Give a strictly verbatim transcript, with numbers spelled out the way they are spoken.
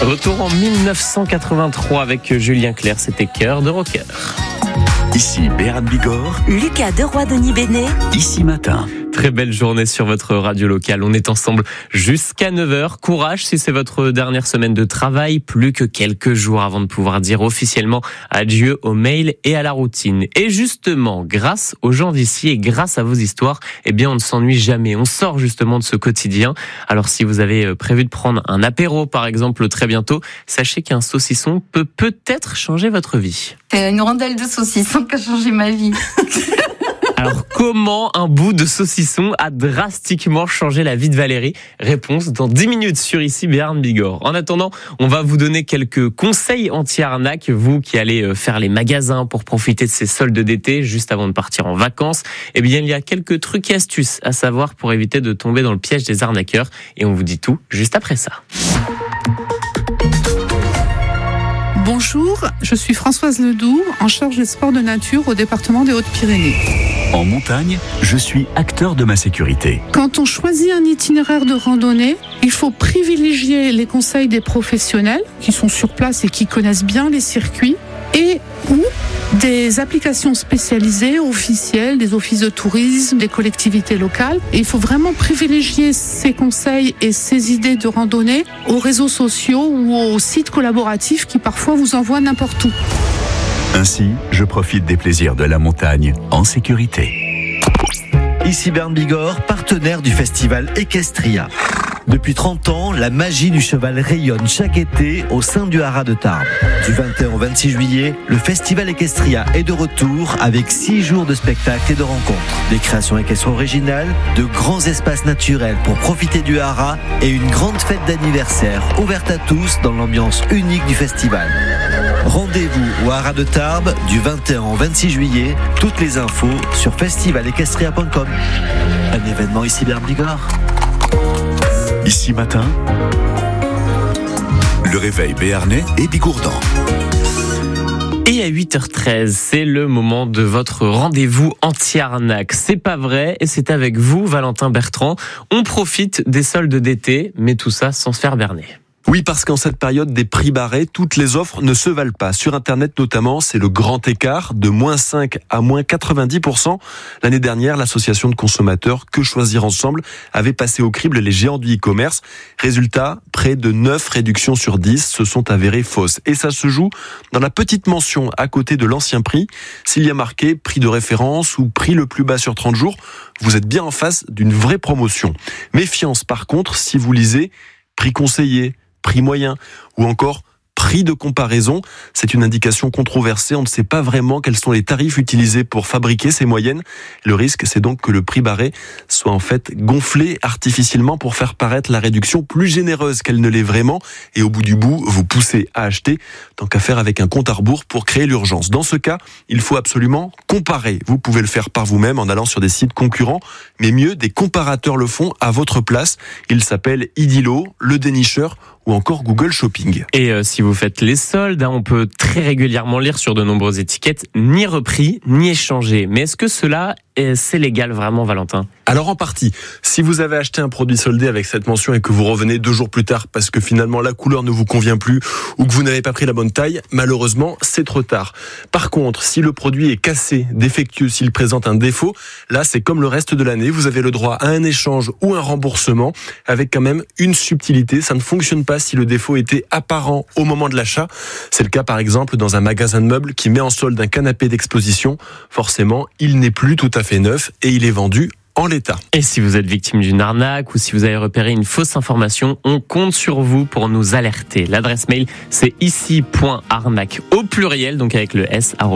Retour en dix-neuf cent quatre-vingt-trois avec Julien Clerc, c'était Cœur de rocker. Ici Béarn Bigorre, Lucas Deroy-Denis Bénet, Ici Matin. Très belle journée sur votre radio locale. On est ensemble jusqu'à neuf heures. Courage si c'est votre dernière semaine de travail. Plus que quelques jours avant de pouvoir dire officiellement adieu aux mails et à la routine. Et justement, grâce aux gens d'ici et grâce à vos histoires, eh bien, on ne s'ennuie jamais. On sort justement de ce quotidien. Alors, si vous avez prévu de prendre un apéro, par exemple, très bientôt, sachez qu'un saucisson peut peut-être changer votre vie. C'est une rondelle de saucisson qui a changé ma vie. Alors, comment un bout de saucisson a drastiquement changé la vie de Valérie ? Réponse dans dix minutes sur Ici Béarn Bigorre. En attendant, on va vous donner quelques conseils anti-arnaque, vous qui allez faire les magasins pour profiter de ces soldes d'été juste avant de partir en vacances. Eh bien, il y a quelques trucs et astuces à savoir pour éviter de tomber dans le piège des arnaqueurs. Et on vous dit tout juste après ça. Bonjour, je suis Françoise Ledoux, en charge des sports de nature au département des Hautes-Pyrénées. En montagne, je suis acteur de ma sécurité. Quand on choisit un itinéraire de randonnée, il faut privilégier les conseils des professionnels qui sont sur place et qui connaissent bien les circuits et ou des applications spécialisées, officielles, des offices de tourisme, des collectivités locales. Et il faut vraiment privilégier ces conseils et ces idées de randonnée aux réseaux sociaux ou aux sites collaboratifs qui parfois vous envoient n'importe où. Ainsi, je profite des plaisirs de la montagne en sécurité. Ici Béarn Bigorre, partenaire du festival Equestria. Depuis trente ans, la magie du cheval rayonne chaque été au sein du Haras de Tarbes. Du vingt et un au vingt-six juillet, le festival Equestria est de retour avec six jours de spectacles et de rencontres. Des créations équestres originales, de grands espaces naturels pour profiter du Haras et une grande fête d'anniversaire ouverte à tous dans l'ambiance unique du festival. Rendez-vous au Haras de Tarbes du vingt et un au vingt-six juillet. Toutes les infos sur festival equestria point com. Un événement Ici Béarn Bigorre. Ici Matin, le réveil béarnais et bigourdan. Et à huit heures treize, c'est le moment de votre rendez-vous anti-arnaque. C'est pas vrai et c'est avec vous, Valentin Bertrand. On profite des soldes d'été, mais tout ça sans se faire berner. Oui, parce qu'en cette période des prix barrés, toutes les offres ne se valent pas. Sur Internet notamment, c'est le grand écart de moins cinq à moins quatre-vingt-dix pour cent. L'année dernière, l'association de consommateurs Que Choisir Ensemble avait passé au crible les géants du e-commerce. Résultat, près de neuf réductions sur dix se sont avérées fausses. Et ça se joue dans la petite mention à côté de l'ancien prix. S'il y a marqué prix de référence ou prix le plus bas sur trente jours, vous êtes bien en face d'une vraie promotion. Méfiance par contre si vous lisez prix conseillé, prix moyen ou encore prix de comparaison. C'est une indication controversée. On ne sait pas vraiment quels sont les tarifs utilisés pour fabriquer ces moyennes. Le risque, c'est donc que le prix barré soit en fait gonflé artificiellement pour faire paraître la réduction plus généreuse qu'elle ne l'est vraiment. Et au bout du bout, vous poussez à acheter, tant qu'à faire avec un compte à rebours pour créer l'urgence. Dans ce cas, il faut absolument comparer. Vous pouvez le faire par vous-même en allant sur des sites concurrents, mais mieux, des comparateurs le font à votre place. Ils s'appellent Idilo, Le Dénicheur ou encore Google Shopping. Et euh, si vous faites les soldes, hein, on peut très régulièrement lire sur de nombreuses étiquettes ni repris, ni échangé. Mais est-ce que cela, est, c'est légal vraiment, Valentin ? Alors en partie, si vous avez acheté un produit soldé avec cette mention et que vous revenez deux jours plus tard parce que finalement la couleur ne vous convient plus ou que vous n'avez pas pris la bonne taille, malheureusement c'est trop tard. Par contre, si le produit est cassé, défectueux, s'il présente un défaut, là c'est comme le reste de l'année, vous avez le droit à un échange ou un remboursement avec quand même une subtilité. Ça ne fonctionne pas si le défaut était apparent au moment de l'achat. C'est le cas par exemple dans un magasin de meubles qui met en solde un canapé d'exposition. Forcément, il n'est plus tout à fait neuf et il est vendu en l'état. Et si vous êtes victime d'une arnaque ou si vous avez repéré une fausse information, on compte sur vous pour nous alerter. L'adresse mail, c'est ici point arnaque au pluriel, donc avec le S.